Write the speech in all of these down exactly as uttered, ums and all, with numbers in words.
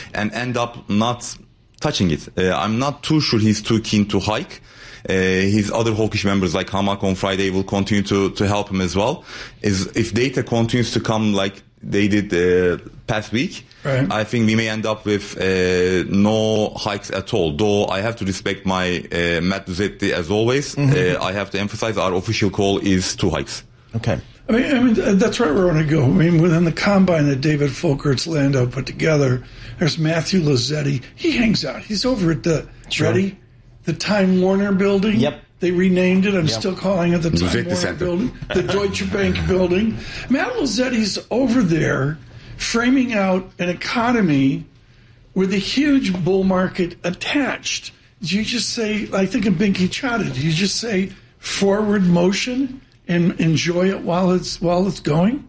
and end up not touching it. Uh, I'm not too sure he's too keen to hike. Uh, his other hawkish members like Hamak on Friday will continue to, to help him as well. Is if data continues to come like they did uh, past week, right. I think we may end up with uh, no hikes at all. Though I have to respect my uh, Matt Duzetti as always. Mm-hmm. Uh, I have to emphasize our official call is two hikes. Okay. I mean, I mean that's right where I want to go. I mean, within the combine that David Folkerts Landau put together, there's Matthew Lazzetti. He hangs out. He's over at the sure. ready. The Time Warner building. Yep. They renamed it. I'm yep. still calling it the Time Warner Center. building. The Deutsche Bank building. Matt Lazzetti's over there framing out an economy with a huge bull market attached. Do you just say, I think of Binky Chadha, do you just say forward motion and enjoy it while it's while it's going?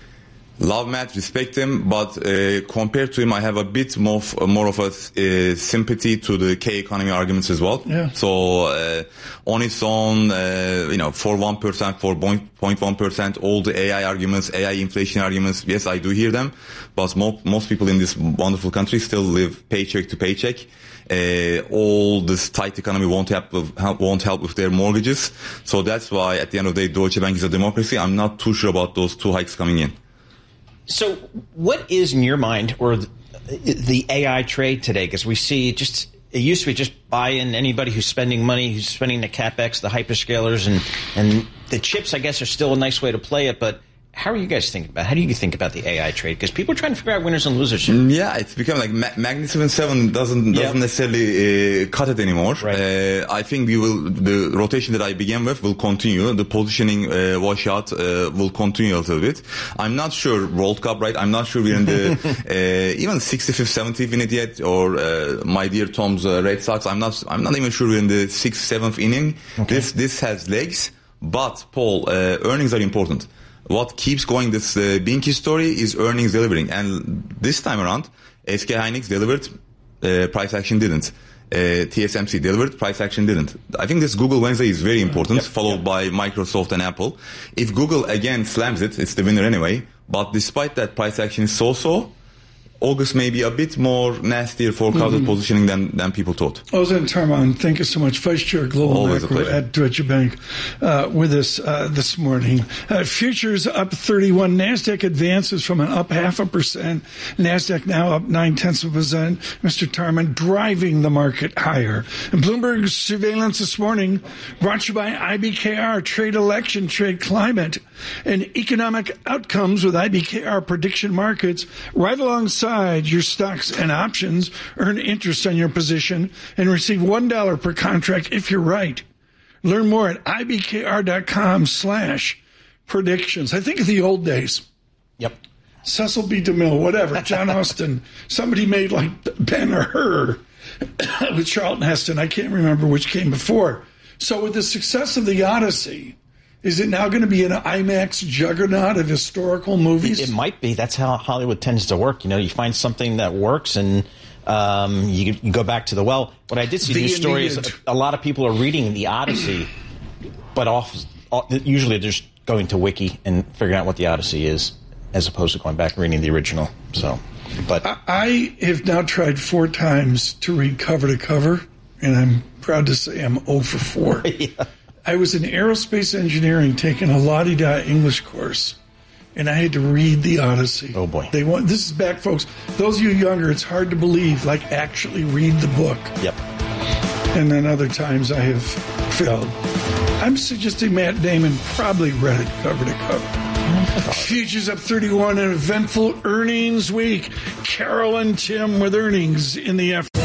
Love Matt, respect him, but uh, compared to him, I have a bit more more of a uh, sympathy to the K economy arguments as well. Yeah. So uh, on its own, uh, you know, for one percent, for zero point one percent, all the A I arguments, A I inflation arguments, yes, I do hear them, but mo- most people in this wonderful country still live paycheck to paycheck. Uh, all this tight economy won't help, help won't help with their mortgages. So that's why, at the end of the day, Deutsche Bank is a democracy. I'm not too sure about those two hikes coming in. So what is, in your mind, or the, the A I trade today? Because we see just, it used to be just buy in anybody who's spending money, who's spending the CapEx, the hyperscalers, and, and the chips, I guess, are still a nice way to play it. But how are you guys thinking about it? How do you think about the A I trade? Because people are trying to figure out winners and losers here. Yeah, it's become like Ma- Magnificent Seven doesn't doesn't yep. necessarily uh, cut it anymore. Right. Uh, I think we will the rotation that I began with will continue. The positioning uh, washout uh, will continue a little bit. I'm not sure World Cup, right? I'm not sure we're in the uh, even sixty-fifth, seventieth inning yet, or uh, my dear Tom's uh, Red Sox. I'm not. I'm not even sure we're in the sixth, seventh inning. Okay. This this has legs, but Paul, uh, earnings are important. What keeps going this uh, Binky story is earnings delivering. And this time around, S K Hynix delivered, uh, price action didn't. Uh, T S M C delivered, price action didn't. I think this Google Wednesday is very important, yep, yep. followed by Microsoft and Apple. If Google again slams it, it's the winner anyway. But despite that, price action is so-so. August may be a bit more nastier for crowded mm-hmm. positioning than, than people thought. Ozan Tarman, thank you so much. Vice Chair Global Always Macro at Deutsche Bank uh, with us uh, this morning. Uh, futures up thirty-one. NASDAQ advances from an up half a percent. NASDAQ now up nine-tenths of a percent. Mister Tarman driving the market higher. And Bloomberg's surveillance this morning brought to you by I B K R, Trade Election, Trade Climate, and Economic Outcomes with I B K R Prediction Markets right alongside your stocks and options. Earn interest on your position and receive one dollar per contract if you're right. Learn more at ibkr.com slash predictions. I think of the old days. Yep. Cecil B. DeMille, whatever, John Austin, somebody made like Ben-Hur with Charlton Heston. I can't remember which came before. So with the success of the Odyssey, is it now going to be an IMAX juggernaut of historical movies? It might be. That's how Hollywood tends to work. You know, you find something that works and um, you, you go back to the well. What I did see the news story is a, a lot of people are reading the Odyssey, but off, usually they're just going to Wiki and figuring out what the Odyssey is, as opposed to going back and reading the original. So, but I, I have now tried four times to read cover to cover, and I'm proud to say I'm zero for four. Yeah. I was in aerospace engineering taking a la-di-da English course, and I had to read the Odyssey. Oh, boy. They want, this is back, folks. Those of you younger, it's hard to believe, like actually read the book. Yep. And then other times I have failed. I'm suggesting Matt Damon probably read it cover to cover. Futures up thirty-one, an eventful earnings week. Carol and Tim with earnings in the F.